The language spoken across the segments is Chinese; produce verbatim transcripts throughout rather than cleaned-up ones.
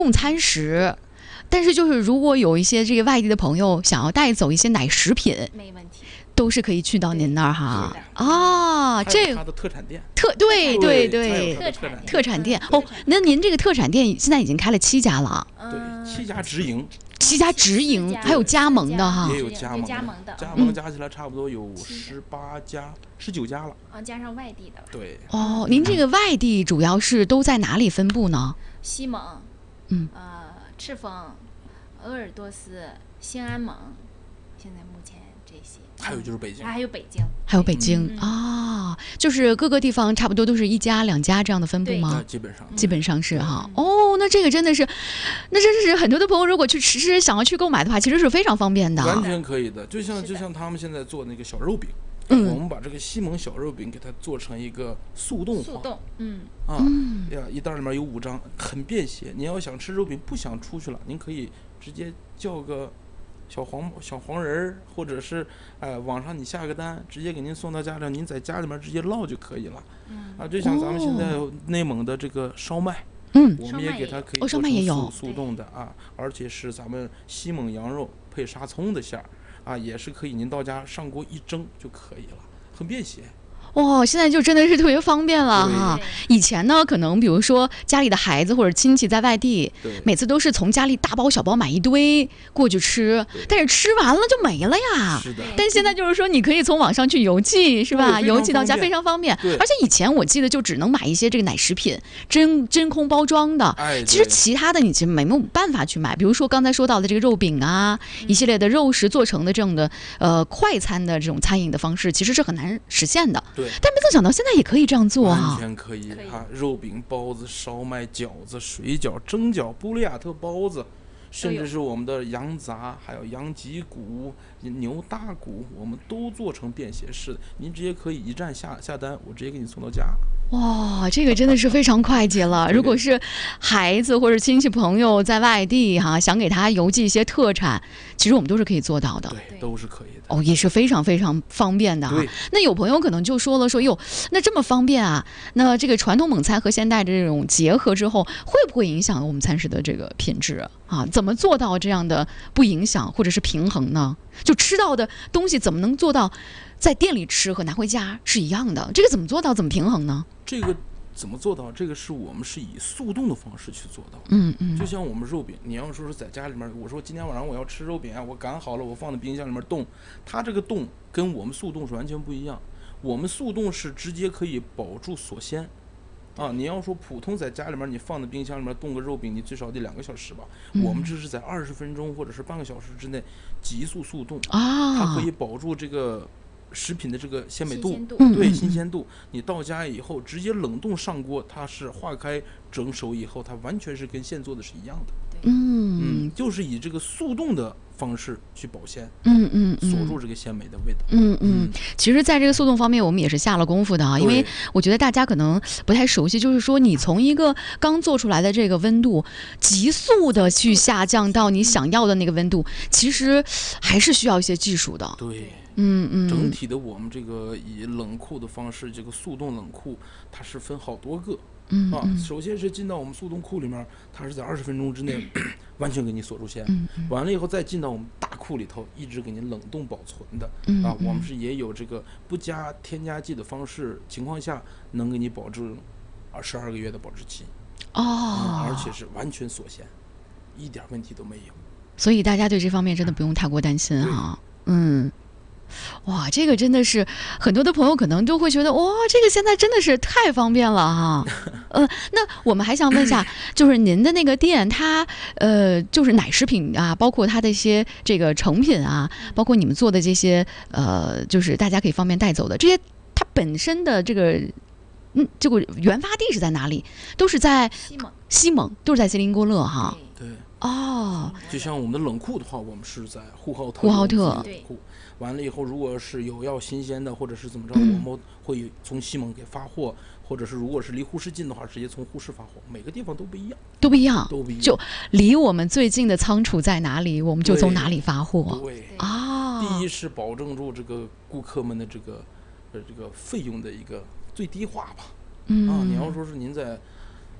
供餐食。但是就是如果有一些这个外地的朋友想要带走一些奶食品， 没问题， 都是可以去到您那儿哈。啊，这它的特产店， 特对对对， 特产店特产店哦。那您这个特产店现在已经开了七家了， 对，七家直营， 七家直营，还有加盟的哈， 也有加盟的， 加盟加起来差不多有十八家、十九家了啊，加上外地的。 对。 哦，您这个外地主要是都在哪里分布呢？ 西蒙， 嗯， 呃，赤峰、鄂尔多斯、兴安盟，现在目前这些。 还有就是北京， 还有北京， 还有北京啊，就是各个地方差不多都是一家两家这样的分布吗？ 基本上， 基本上是哈。哦，那这个真的是，那真是很多的朋友如果去吃想要去购买的话，其实是非常方便的， 完全可以的。就像就像他们现在做那个小肉饼， 嗯， 我们把这个西蒙小肉饼给它做成一个速冻化， 速冻，嗯啊呀，一袋里面有五张，很便携。你要想吃肉饼不想出去了，您可以直接叫个小黄小黄人儿，或者是呃网上你下个单，直接给您送到家里，您在家里面直接烙就可以了。 嗯啊，就像咱们现在内蒙的这个烧麦， 嗯， 我们也给它可以哦，烧麦也有速冻的啊，而且是咱们西蒙羊肉配沙葱的馅儿啊，也是可以您到家上锅一蒸就可以了，很便携。 哇，现在就真的是特别方便了哈。以前呢，可能比如说家里的孩子或者亲戚在外地，每次都是从家里大包小包买一堆过去吃，但是吃完了就没了呀。 是的。 但现在就是说，你可以从网上去邮寄，是吧？邮寄到家非常方便。而且以前我记得就只能买一些这个奶食品，真真空包装的。 哎， 其实其他的你其实没有办法去买，比如说刚才说到的这个肉饼啊，嗯、一系列的肉食做成的这种的呃快餐的这种餐饮的方式，其实是很难实现的。 对， 但没曾想到现在也可以这样做啊！ 完全可以啊！肉饼、包子、烧麦、饺子、水饺、蒸饺、布利亚特包子，甚至是我们的羊杂，还有羊脊骨、牛大骨，我们都做成便携式的。您直接可以一站下下单，我直接给你送到家。 哇，这个真的是非常快捷了。如果是孩子或者亲戚朋友在外地哈、啊，想给他邮寄一些特产，其实我们都是可以做到的。 对，都是可以的。 哦，也是非常非常方便的哈。那有朋友可能就说了说，哟，那这么方便啊？那这个传统蒙餐和现代的这种结合之后，会不会影响我们餐食的这个品质啊？怎么做到这样的不影响或者是平衡呢？就吃到的东西怎么能做到在店里吃和拿回家是一样的？这个怎么做到？怎么平衡呢？ 这个怎么做到？这个是我们是以速冻的方式去做到的。 嗯嗯， 就像我们肉饼，你要说是在家里面，我说今天晚上我要吃肉饼啊，我擀好了，我放在冰箱里面冻，它这个冻跟我们速冻是完全不一样。我们速冻是直接可以保住锁鲜。啊，你要说普通在家里面你放在冰箱里面冻个肉饼，你最少得两个小时吧。嗯、我们这是在二十分钟或者是半个小时之内急速速冻， 啊， 它可以保住这个食品的这个鲜美度， 度对新鲜度。你到家以后直接冷冻上锅，它是化开蒸熟以后，它完全是跟现做的是一样的。 嗯嗯，就是以这个速冻的方式去保鲜， 嗯嗯，嗯锁住这个鲜美的味道。 嗯嗯，其实在这个速冻方面，我们也是下了功夫的啊，因为我觉得大家可能不太熟悉，就是说你从一个刚做出来的这个温度，急速的去下降到你想要的那个温度，其实还是需要一些技术的。 对。 嗯嗯， 整体的我们这个以冷库的方式，这个速冻冷库它是分好多个。 嗯啊，首先是进到我们速冻库里面，它是在二十分钟之内完全给你锁住鲜。 嗯嗯、 完了以后再进到我们大库里头，一直给您冷冻保存的。 嗯、 啊，我们是也有这个不加添加剂的方式情况下，能给你保证二十二个月的保质期。 哦、 嗯，而且是完全锁鲜，一点问题都没有。 所以大家对这方面真的不用太过担心哈。嗯。哇，这个真的是很多的朋友可能都会觉得，哇，这个现在真的是太方便了哈。呃，那我们还想问一下，就是您的那个店，它呃，就是奶食品啊，包括它的一些这个成品啊，包括你们做的这些呃，就是大家可以方便带走的这些，它本身的这个嗯，这个原发地是在哪里？都是在西蒙， 西蒙都是在锡林郭勒哈。 对。 哦， 就像我们的冷库的话，我们是在呼和浩特。 呼和浩特冷库完了以后，如果是有要新鲜的，或者是怎么着，嗯、我们会从西蒙给发货，或者是如果是离呼市近的话，直接从呼市发货。每个地方都不一样， 都不一样， 都不一样。 就离我们最近的仓储在哪里，我们就从哪里发货。 对啊， 第一是保证住这个顾客们的这个呃这个费用的一个最低化吧。 嗯啊，你要说是您在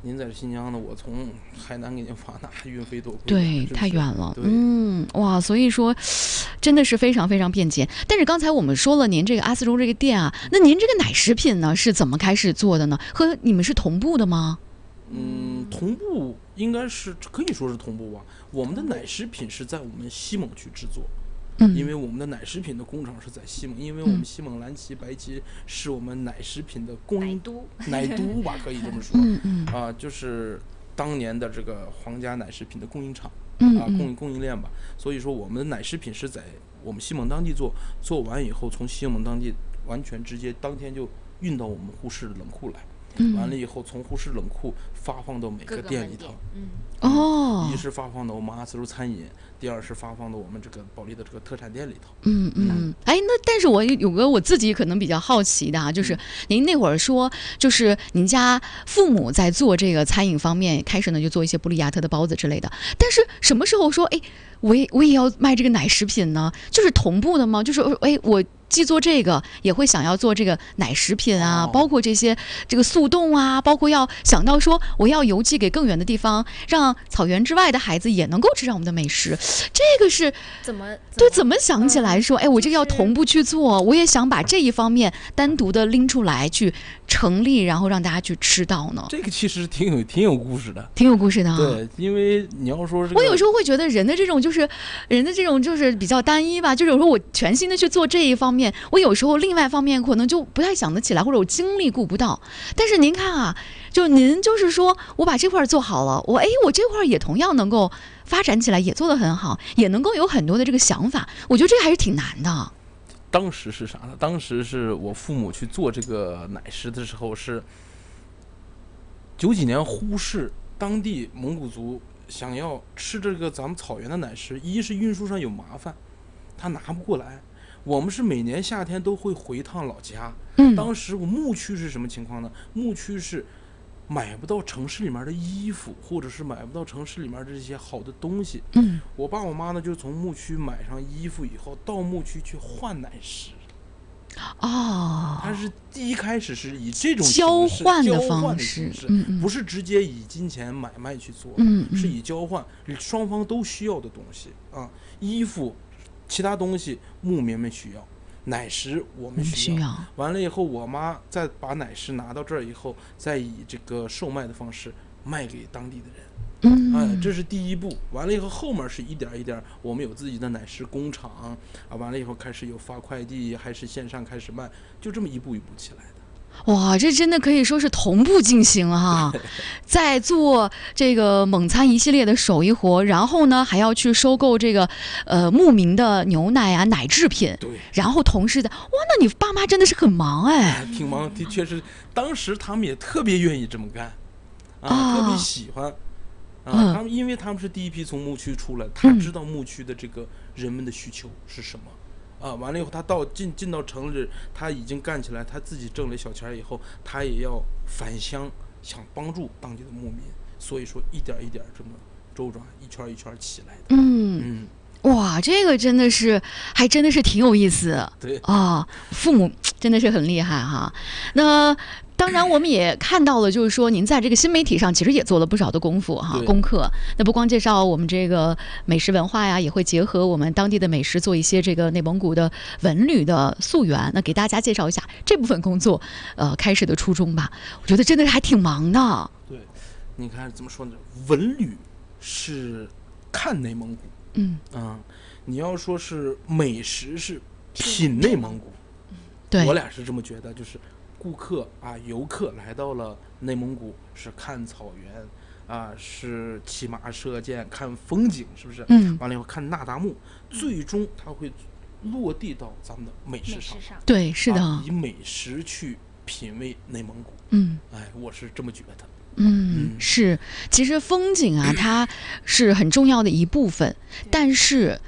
您在新疆呢，我从海南给您发，那运费多贵， 对，太远了。 对， 嗯，哇，所以说真的是非常非常便捷。但是刚才我们说了，您这个阿斯中这个店啊，那您这个奶食品呢是怎么开始做的呢？和你们是同步的吗？ 嗯，同步应该是可以说是同步吧。我们的奶食品是在我们西蒙去制作。 嗯， 因为我们的奶食品的工厂是在西蒙，因为我们西蒙蓝旗、白旗是我们奶食品的供应奶都， 奶都吧，可以这么说。 嗯嗯啊，就是当年的这个皇家奶食品的供应厂， 嗯啊，供应供应链吧。所以说，我们的奶食品是在我们西蒙当地做，做完以后从西蒙当地完全直接当天就运到我们呼市的冷库来。 嗯， 完了以后从呼市冷库发放到每个个店里头。 嗯， 哦， 一是发放到我们阿斯洲餐饮，第二是发放到我们这个保利的这个特产店里头。 嗯嗯，哎，那但是我有个我自己可能比较好奇的啊，就是您那会儿说，就是您家父母在做这个餐饮方面，开始呢就做一些布利亚特的包子之类的，但是什么时候说，哎，我也我也要卖这个奶食品呢？就是同步的吗？就是哎我。既做这个，也会想要做这个奶食品啊， 哦、 包括这些这个速冻啊，包括要想到说我要邮寄给更远的地方，让草原之外的孩子也能够吃上我们的美食。这个是怎么对？怎么想起来说， 嗯、 哎，我这个要同步去做，就是、我也想把这一方面单独的拎出来去成立，然后让大家去吃到呢？ 这个其实挺有挺有故事的， 挺有故事的、啊。 对，因为你要说、这个， 我有时候会觉得人的这种就是人的这种就是比较单一吧，就是有时候我全心的去做这一方面。我有时候另外方面可能就不太想得起来，或者我精力顾不到。但是您看啊，就您就是说我把这块做好了，我哎我这块也同样能够发展起来，也做得很好，也能够有很多的这个想法。我觉得这个还是挺难的。 当时是啥呢？当时是我父母去做这个奶食的时候，是九几年呼市当地蒙古族想要吃这个咱们草原的奶食，一是运输上有麻烦，他拿不过来。我们是每年夏天都会回趟老家。 嗯， 当时我牧区是什么情况呢？牧区是买不到城市里面的衣服，或者是买不到城市里面的这些好的东西。 嗯， 我爸我妈呢就从牧区买上衣服以后，到牧区去换奶食。 哦， 它是第一开始是以这种交换的方式， 嗯嗯， 不是直接以金钱买卖去做， 嗯嗯， 是以交换双方都需要的东西啊，衣服。其他东西牧民们需要，奶食我们需要。 需要完了以后，我妈再把奶食拿到这儿以后，再以这个售卖的方式卖给当地的人。 嗯， 哎，这是第一步。完了以后，后面是一点一点，我们有自己的奶食工厂啊。完了以后，开始有发快递，还是线上开始卖，就这么一步一步起来的。 哇，这真的可以说是同步进行哈、啊，在做这个蒙餐一系列的手艺活，然后呢还要去收购这个呃牧民的牛奶啊奶制品， 对， 然后同时的哇，那你爸妈真的是很忙哎， 挺忙，的确是，当时他们也特别愿意这么干，啊， 啊特别喜欢，啊， 嗯、 他们因为他们是第一批从牧区出来，他知道牧区的这个人们的需求是什么。嗯啊，完了以后，他到进进到城里，他已经干起来，他自己挣了小钱以后，他也要返乡，想帮助当地的牧民，所以说一点一点这么周转，一圈一圈起来的。 嗯嗯， 哇，这个真的是，还真的是挺有意思。 对啊，父母真的是很厉害哈。那。当然，我们也看到了，就是说您在这个新媒体上其实也做了不少的功夫哈，功课。那不光介绍我们这个美食文化呀，也会结合我们当地的美食，做一些这个内蒙古的文旅的溯源。那给大家介绍一下这部分工作，呃，开始的初衷吧。我觉得真的还挺忙的。 对，你看怎么说呢？文旅是看内蒙古， 嗯啊，你要说是美食是品内蒙古， 对， 我俩是这么觉得，就是。顾客啊，游客来到了内蒙古是看草原啊，是骑马射箭看风景，是不是？ 嗯。 完了以后看那达慕，最终他会落地到咱们的美食上。 对，是的、 啊。以美食去品味内蒙古。 嗯。 哎，我是这么觉得。 嗯，是。其实风景啊，它是很重要的一部分，但是。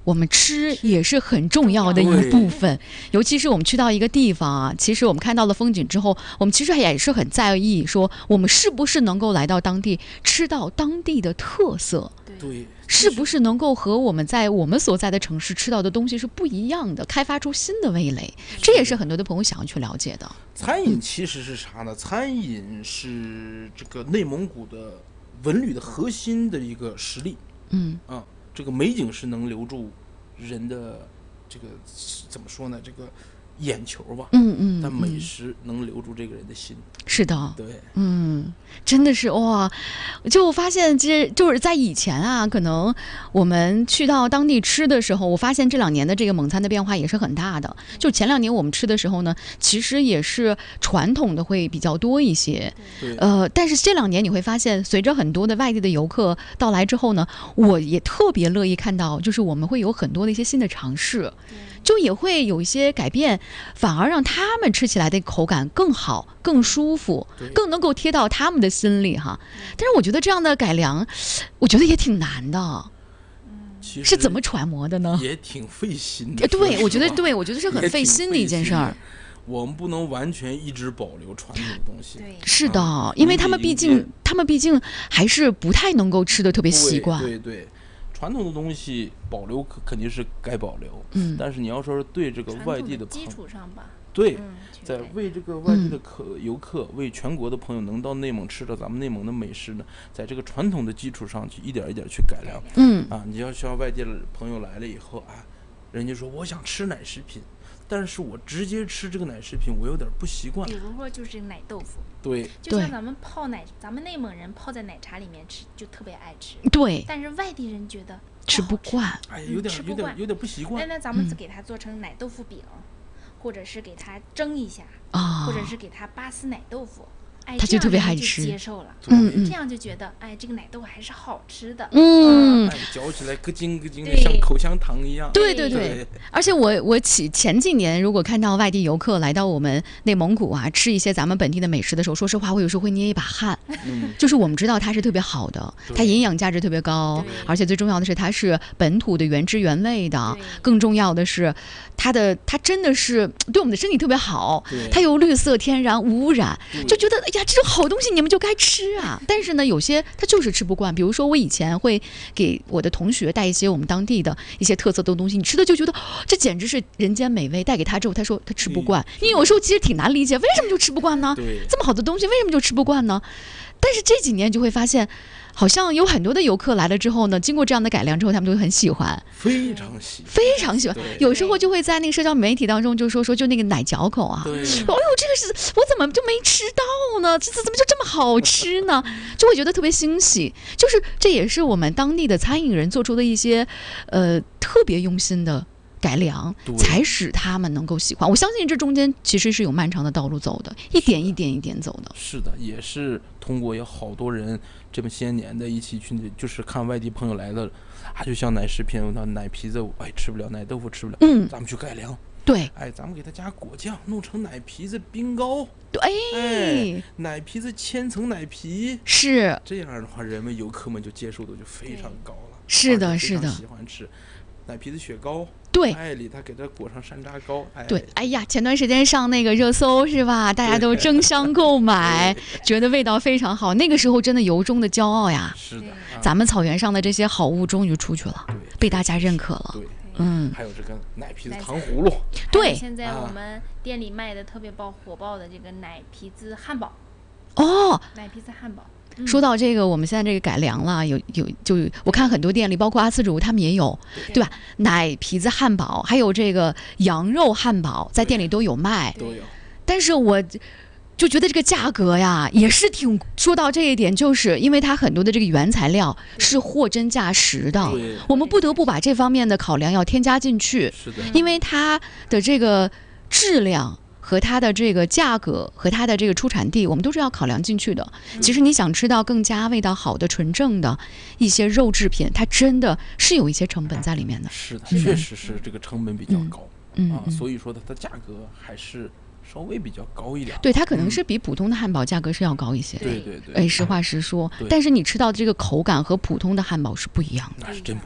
我们吃也是很重要的一部分，尤其是我们去到一个地方啊，其实我们看到了风景之后，我们其实也是很在意说我们是不是能够来到当地吃到当地的特色， 对， 是不是能够和我们在我们所在的城市吃到的东西是不一样的，开发出新的味蕾，这也是很多的朋友想要去了解的。 餐饮其实是啥呢？餐饮是这个内蒙古的文旅的核心的一个实力。 嗯啊，这个美景是能留住人的这个怎么说呢？这个眼球吧。 嗯嗯。 但美食能留住这个人的心。 是的。 对。 嗯，真的是哇！就发现这就是在以前啊，可能我们去到当地吃的时候，我发现这两年的这个蒙餐的变化也是很大的。就前两年我们吃的时候呢，其实也是传统的会比较多一些。 对。 呃，但是这两年你会发现，随着很多的外地的游客到来之后呢，我也特别乐意看到，就是我们会有很多的一些新的尝试。就也会有一些改变，反而让他们吃起来的口感更好、更舒服、更能够贴到他们的心里哈。但是我觉得这样的改良，我觉得也挺难的。是怎么揣摩的呢？ 也挺费心的。 对，我觉得对，我觉得是很费心的一件事儿。 我们不能完全一直保留传统的东西。 是的，啊、因为他们毕竟，他们毕竟还是不太能够吃的特别习惯。 对 对, 对。传统的东西保留肯定是该保留， 嗯， 但是你要说是对这个外地的基础上吧， 对， 嗯、 在为这个外地的客游客、嗯，为全国的朋友能到内蒙吃到咱们内蒙的美食呢，在这个传统的基础上去一点一点去改良， 嗯啊，你要像外地的朋友来了以后啊，人家说我想吃奶食品，但是我直接吃这个奶食品我有点不习惯， 比如说就是这个奶豆腐。 对， 就像咱们泡奶，咱们内蒙人泡在奶茶里面吃，就特别爱吃。 对， 但是外地人觉得吃不惯， 哎，有点有点有点不习惯。 那那咱们给它做成奶豆腐饼，嗯、或者是给它蒸一下， 啊， 或者是给它拔丝奶豆腐。哎， 他就特别爱吃， 接受了， 嗯嗯， 这样就觉得，哎，这个奶豆还是好吃的， 嗯， 哎，嚼起来咯吱咯吱的，像口香糖一样。 对对对，而且我我起前几年，如果看到外地游客来到我们内蒙古啊，吃一些咱们本地的美食的时候，说实话，我有时候会捏一把汗， 嗯， 就是我们知道它是特别好的，它营养价值特别高，而且最重要的是它是本土的原汁原味的，更重要的是它的它真的是对我们的身体特别好，它又绿色天然无污染，就觉得哎呀，这种好东西你们就该吃啊。但是呢，有些他就是吃不惯，比如说我以前会给我的同学带一些我们当地的一些特色的东西，你吃的就觉得、哦、这简直是人间美味，带给他之后他说他吃不惯，你有时候其实挺难理解为什么就吃不惯呢？这么好的东西为什么就吃不惯呢？但是这几年就会发现，好像有很多的游客来了之后呢，经过这样的改良之后，他们就会很喜欢， 非常喜欢， 非常喜欢。有时候就会在那个社交媒体当中就说说就那个奶嚼口啊，哎呦，这个是我怎么就没吃到呢？这怎么就这么好吃呢？就会觉得特别欣喜。就是这也是我们当地的餐饮人做出的一些呃特别用心的改良，才使他们能够喜欢。我相信这中间其实是有漫长的道路走的，一点一点一点走的。 是的，也是通过有好多人这么些年的一起去，就是看外地朋友来了啊，就像奶食品，奶皮子哎吃不了，奶豆腐吃不了， 嗯， 咱们去改良。 对， 哎，咱们给它加果酱，弄成奶皮子冰糕。 对， 哎，奶皮子千层奶皮， 是这样的话，人们游客们就接受度就非常高了。 是的，是的， 喜欢吃奶皮子雪糕。 对， 哎，里他给它裹上山楂糕。哎， 对，哎呀，前段时间上那个热搜是吧？大家都争相购买，觉得味道非常好。那个时候真的由衷的骄傲呀！ 是的，啊、 咱们草原上的这些好物终于出去了，被大家认可了。 对， 嗯， 还有这个奶皮子糖葫芦。 对， 现在我们店里卖的特别爆火爆的这个奶皮子汉堡。 哦， 奶皮子汉堡。 说到这个，我们现在这个改良了，有有就我看很多店里，包括阿斯主他们也有，对吧？奶皮子汉堡，还有这个羊肉汉堡，在店里都有卖， 都有。 但是我就觉得这个价格呀，也是挺说到这一点，就是因为它很多的这个原材料是货真价实的，我们不得不把这方面的考量要添加进去， 是的， 因为它的这个质量和它的这个价格和它的这个出产地，我们都是要考量进去的。其实你想吃到更加味道好的纯正的一些肉制品，它真的是有一些成本在里面的。 是的，确实是这个成本比较高， 嗯啊，所以说它的价格还是稍微比较高一点。 对，它可能是比普通的汉堡价格是要高一些。 对对对。 哎，实话实说，但是你吃到的这个口感和普通的汉堡是不一样的。 那是真不一样。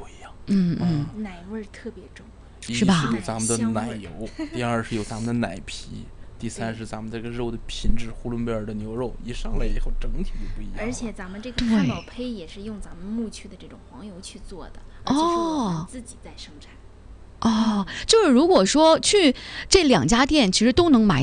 嗯嗯， 奶味儿特别重。 第一是吧有咱们的奶香味儿奶油，第二是有咱们的奶皮，第三是咱们这个肉的品质，呼伦贝尔的牛肉一上来以后整体就不一样了。 而且咱们这个对汉堡胚也是用咱们牧区的这种黄油去做的，而且是我们哦自己在生产。 哦，就是如果说去这两家店，其实都能买